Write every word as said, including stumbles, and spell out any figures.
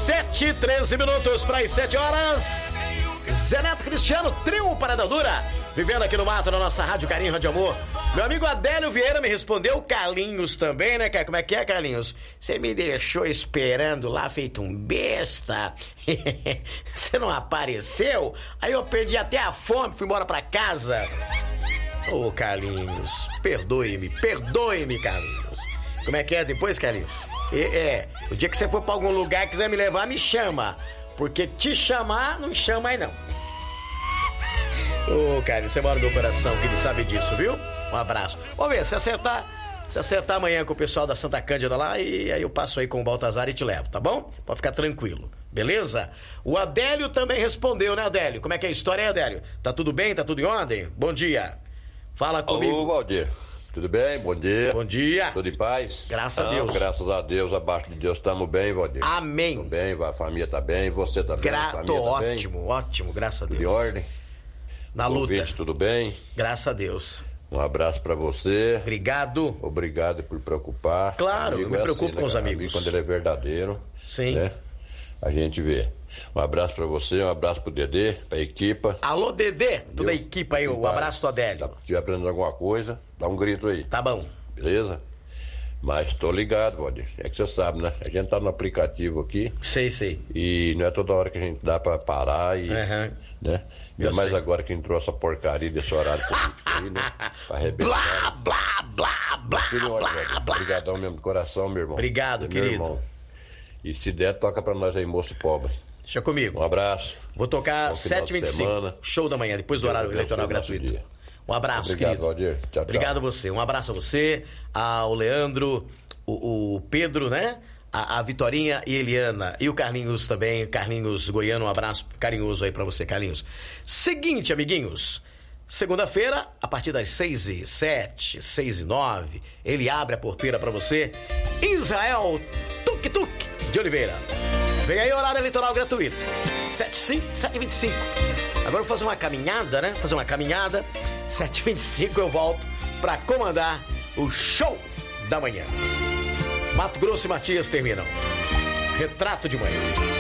sete e treze minutos para as sete horas. Zé Neto Cristiano, trio Parada Dura, vivendo aqui no mato, na nossa Rádio Carinho, Rádio Amor. Meu amigo Adélio Vieira me respondeu, Carlinhos também, né, cara? Como é que é, Carlinhos? Você me deixou esperando lá, feito um besta. Você não apareceu? Aí eu perdi até a fome, fui embora pra casa. Ô, oh, Carlinhos, perdoe-me, perdoe-me, Carlinhos. Como é que é depois, Carlinhos? É, é, o dia que você for pra algum lugar e quiser me levar, me chama. Porque te chamar, não me chama aí não. Ô, oh, Carlinhos, você mora no meu coração, que ele sabe disso, viu? Um abraço. Vamos ver, se acertar, se acertar amanhã com o pessoal da Santa Cândida lá, e aí eu passo aí com o Baltazar e te levo, tá bom? Pode ficar tranquilo, beleza? O Adélio também respondeu, né, Adélio? Como é que é a história aí, Adélio? Tá tudo bem? Tá tudo em ordem? Bom dia. Fala comigo. Alô, Valdir. Tudo bem? Bom dia. Bom dia. Tudo em paz? Graças Não, a Deus. Graças a Deus, abaixo de Deus, estamos bem, Valdir. Amém. Tudo bem, a família tá bem, você tá bem, Gra- a família tô tá ótimo, bem? ótimo, graças a Deus. Tudo em ordem? Na Convite, luta. tudo bem? Graças a Deus. Um abraço pra você. Obrigado. Obrigado por preocupar. Claro, Amigo eu me é preocupo assim, com os cara? amigos. Amigo, quando ele é verdadeiro, Sim. né? A gente vê. Um abraço pra você, um abraço pro Dedê, pra equipa. Alô, Dedê, toda a Deus, equipe aí, um vai. abraço do Adélio. Se estiver aprendendo alguma coisa, dá um grito aí. Tá bom. Beleza? Mas tô ligado, Valdir. É que você sabe, né? A gente tá no aplicativo aqui Sei, sei. e não é toda hora que a gente dá pra parar e. Uhum. Né? Eu Ainda mais sei. agora que entrou essa porcaria desse horário político aí, né? Pra arrebentar. Blá, blá, blá, blá, Tudo ótimo, blá, Valdir. blá. Obrigadão mesmo de coração, meu irmão. Obrigado, Meu querido. irmão. E se der, toca pra nós aí, moço pobre. Deixa comigo. Um abraço. Vou tocar Bom final sete e vinte e de cinco, semana. show da manhã, depois do Deus horário abençoe eleitoral o nosso gratuito. dia. Um abraço, Obrigado, querido. Valdir. Tchau, tchau. Obrigado a você. Um abraço a você, ao Leandro, o, o Pedro, né? A, a Vitorinha e Eliana. E o Carlinhos também. Carlinhos Goiano, um abraço carinhoso aí pra você, Carlinhos. Seguinte, amiguinhos. Segunda-feira, a partir das seis e sete, seis e nove, ele abre a porteira pra você. Israel Tuk Tuk de Oliveira. Vem aí, horário eleitoral gratuito. sete e vinte e cinco. Agora eu vou fazer uma caminhada, né? Fazer uma caminhada. sete e vinte e cinco eu volto pra comandar o show da manhã. Mato Grosso e Matias terminam. Retrato de manhã.